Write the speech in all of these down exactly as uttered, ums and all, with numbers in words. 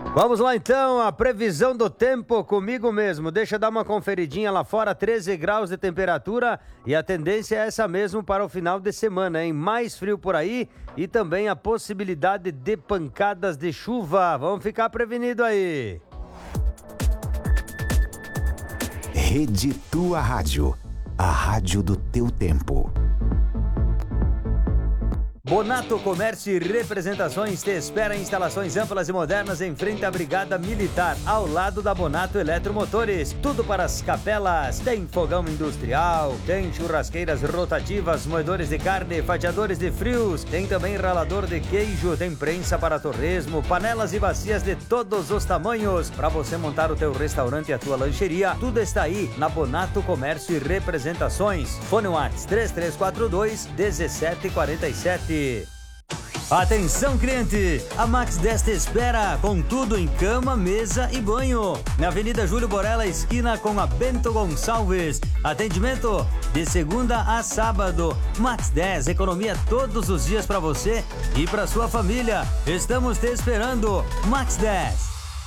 Vamos lá então, a previsão do tempo comigo mesmo. Deixa eu dar uma conferidinha lá fora, treze graus de temperatura e a tendência é essa mesmo para o final de semana, hein? Mais frio por aí e também a possibilidade de pancadas de chuva. Vamos ficar prevenido aí. Rede Tua Rádio, a rádio do teu tempo. Bonato Comércio e Representações te espera em instalações amplas e modernas em frente à Brigada Militar, ao lado da Bonato Eletromotores. Tudo para as capelas. Tem fogão industrial, tem churrasqueiras rotativas, moedores de carne, fatiadores de frios, tem também ralador de queijo, tem prensa para torresmo, panelas e bacias de todos os tamanhos. Para você montar o teu restaurante e a tua lancheria, tudo está aí na Bonato Comércio e Representações. Fone Whats três três quatro dois, um sete quatro sete. Atenção, cliente! A Max dez te espera com tudo em cama, mesa e banho. Na Avenida Júlio Borella, esquina com a Bento Gonçalves. Atendimento de segunda a sábado. Max dez, economia todos os dias para você e para sua família. Estamos te esperando. Max dez.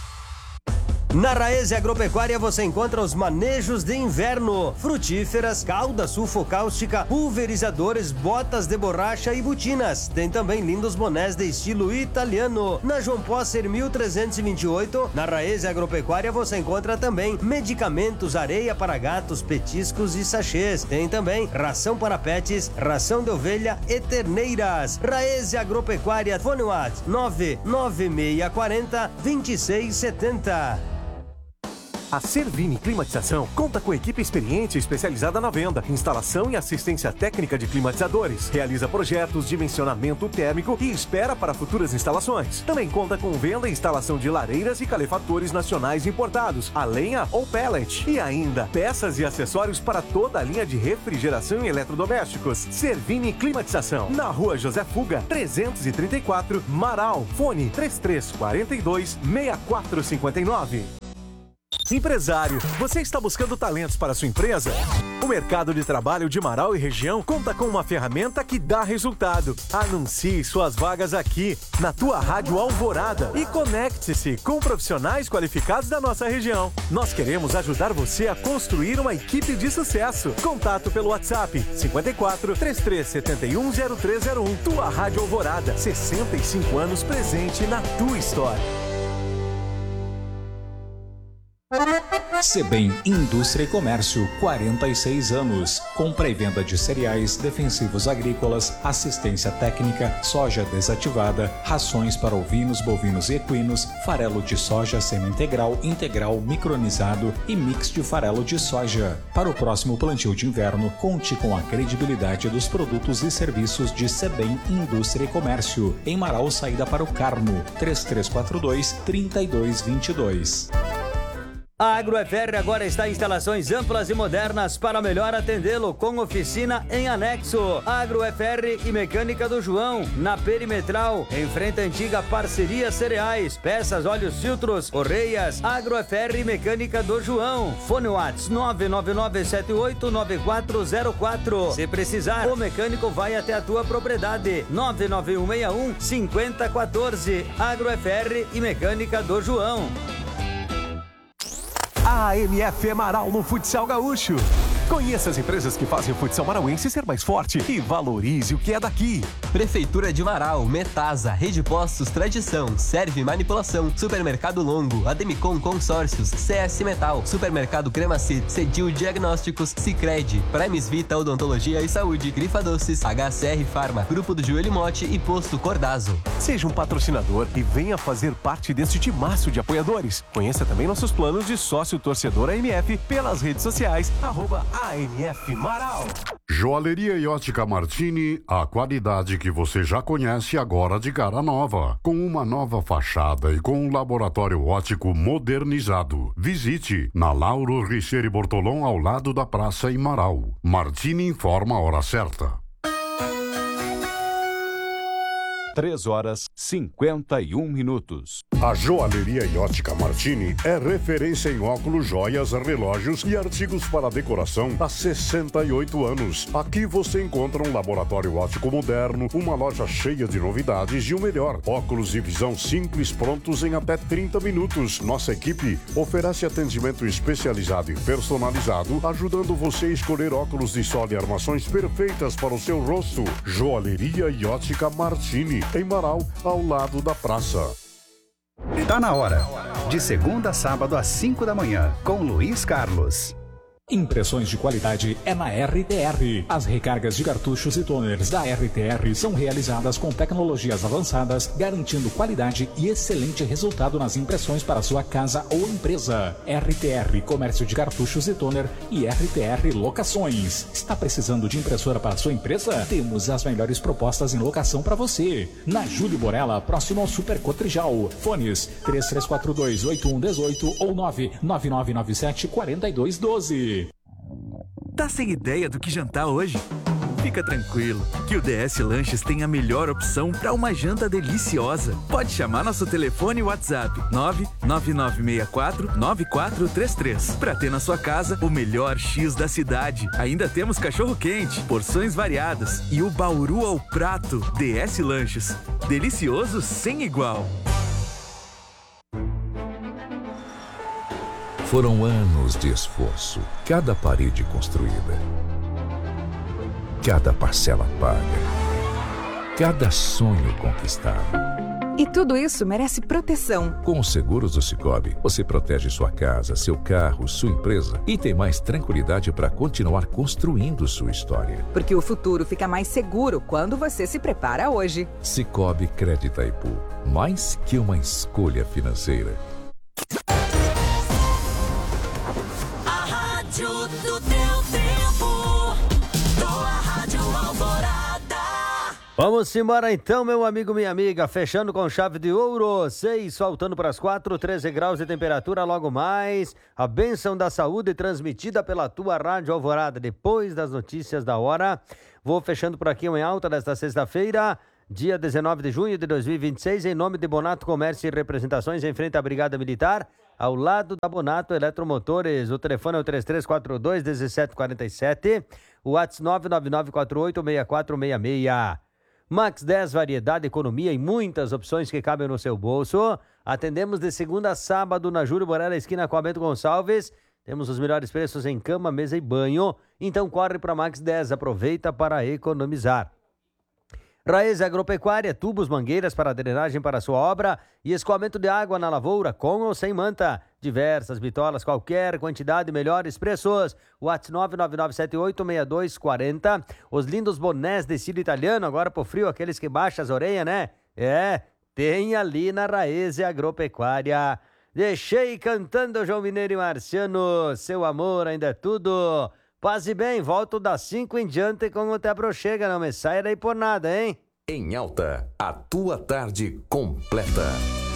Na Raese Agropecuária você encontra os manejos de inverno, frutíferas, calda sulfocáustica, pulverizadores, botas de borracha e botinas. Tem também lindos bonés de estilo italiano. Na João Posser mil trezentos e vinte e oito, na Raese Agropecuária você encontra também medicamentos, areia para gatos, petiscos e sachês. Tem também ração para pets, ração de ovelha e terneiras. Raese Agropecuária, fone WhatsApp nove nove seis quatro zero, dois seis sete zero. A Servini Climatização conta com equipe experiente e especializada na venda, instalação e assistência técnica de climatizadores. Realiza projetos, dimensionamento térmico e espera para futuras instalações. Também conta com venda e instalação de lareiras e calefatores nacionais importados, a lenha ou pellet. E ainda, peças e acessórios para toda a linha de refrigeração e eletrodomésticos. Servini Climatização, na Rua José Fuga, trezentos e trinta e quatro, Marau. Fone três três quatro dois, seis quatro cinco nove. Empresário, você está buscando talentos para sua empresa? O mercado de trabalho de Marau e região conta com uma ferramenta que dá resultado. Anuncie suas vagas aqui, na tua Rádio Alvorada, e conecte-se com profissionais qualificados da nossa região. Nós queremos ajudar você a construir uma equipe de sucesso. Contato pelo WhatsApp cinco quatro, três três sete um, zero três zero um. Tua Rádio Alvorada, sessenta e cinco anos presente na tua história. Sebem Indústria e Comércio, quarenta e seis anos. Compra e venda de cereais, defensivos agrícolas, assistência técnica, soja desativada, rações para ovinos, bovinos e equinos, farelo de soja semi-integral, integral, micronizado e mix de farelo de soja. Para o próximo plantio de inverno, conte com a credibilidade dos produtos e serviços de Sebem Indústria e Comércio. Em Marau, saída para o Carmo, três três quatro dois, três dois dois dois. A AgroFR agora está em instalações amplas e modernas para melhor atendê-lo, com oficina em anexo. AgroFR e Mecânica do João, na Perimetral, em frente à antiga Parceria Cereais. Peças, óleos, filtros, correias. AgroFR e Mecânica do João. Fone WhatsApp nove nove nove sete oito nove quatro zero quatro. Se precisar, o mecânico vai até a tua propriedade. nove nove um seis um, cinco zero um quatro. AgroFR e Mecânica do João. A M F Marau no Futsal Gaúcho. Conheça as empresas que fazem o futsal marauense ser mais forte e valorize o que é daqui. Prefeitura de Marau, Metasa, Rede Postos Tradição, Serve Manipulação, Supermercado Longo, Ademicon Consórcios, C S Metal, Supermercado Cremacit, Cedil Diagnósticos, Sicredi, Primes Vita Odontologia e Saúde, Grifa Doces, H C R Farma, Grupo do Joelho Mote e Posto Cordazo. Seja um patrocinador e venha fazer parte deste timaço de apoiadores. Conheça também nossos planos de sócio torcedor A M F pelas redes sociais, arroba A M F Marau. Joalheria e Ótica Martini, a qualidade que você já conhece agora de cara nova, com uma nova fachada e com um laboratório óptico modernizado. Visite na Lauro Richeire Bortolom, ao lado da praça em Marau. Martini informa a hora certa. três horas cinquenta e um minutos. A Joalheria e Ótica Martini é referência em óculos, joias, relógios e artigos para decoração há sessenta e oito anos. Aqui você encontra um laboratório óptico moderno, uma loja cheia de novidades e o melhor, óculos e visão simples prontos em até trinta minutos. Nossa equipe oferece atendimento especializado e personalizado, ajudando você a escolher óculos de sol e armações perfeitas para o seu rosto. Joalheria e Ótica Martini, em Marau, ao lado da praça. Tá na hora. De segunda a sábado às cinco da manhã, com Luiz Carlos. Impressões de qualidade é na R T R. As recargas de cartuchos e toners da R T R são realizadas com tecnologias avançadas, garantindo qualidade e excelente resultado nas impressões para sua casa ou empresa. R T R Comércio de Cartuchos e Toner e R T R Locações. Está precisando de impressora para sua empresa? Temos as melhores propostas em locação para você. Na Júlio Borella, próximo ao Super Cotrijal. Fones três três quatro dois, oito um um oito ou nove nove nove nove sete quatro dois um dois. Tá sem ideia do que jantar hoje? Fica tranquilo, que o D S Lanches tem a melhor opção para uma janta deliciosa. Pode chamar nosso telefone e WhatsApp nove nove nove seis quatro nove quatro três três para ter na sua casa o melhor X da cidade. Ainda temos cachorro quente, porções variadas e o bauru ao prato. D S Lanches, delicioso sem igual. Foram anos de esforço, cada parede construída, cada parcela paga, cada sonho conquistado. E tudo isso merece proteção. Com os seguros do Sicoob, você protege sua casa, seu carro, sua empresa e tem mais tranquilidade para continuar construindo sua história. Porque o futuro fica mais seguro quando você se prepara hoje. Sicoob Crédito Itaipu, mais que uma escolha financeira. Do teu tempo, tua Rádio Alvorada. Vamos embora então, meu amigo, minha amiga, fechando com chave de ouro, seis, faltando para as quatro, treze graus de temperatura, logo mais, a bênção da saúde transmitida pela tua Rádio Alvorada, depois das notícias da hora. Vou fechando por aqui em alta desta sexta-feira, dia dezenove de junho de dois mil e vinte e seis, em nome de Bonato Comércio e Representações, em frente à Brigada Militar, ao lado da Bonato Eletromotores. O telefone é o três três quatro dois, um sete quatro sete, o WhatsApp nove nove nove quatro oito seis quatro seis seis. Max dez, variedade, economia e muitas opções que cabem no seu bolso. Atendemos de segunda a sábado na Júlio Borella, esquina com a Bento Gonçalves. Temos os melhores preços em cama, mesa e banho. Então corre para Max dez, aproveita para economizar. Raiz Agropecuária, tubos, mangueiras para drenagem para sua obra e escoamento de água na lavoura, com ou sem manta. Diversas bitolas, qualquer quantidade, melhores preços. WhatsApp nove nove nove sete oito seis dois quatro zero. Os lindos bonés de estilo italiano, agora pro frio, aqueles que baixam as orelhas, né? É, tem ali na Raiz Agropecuária. Deixei cantando João Mineiro e Marciano, seu amor ainda é tudo. Paz e bem, volto das cinco em diante com o Te Abrochega, não me saia daí por nada, hein? Em alta, a tua tarde completa.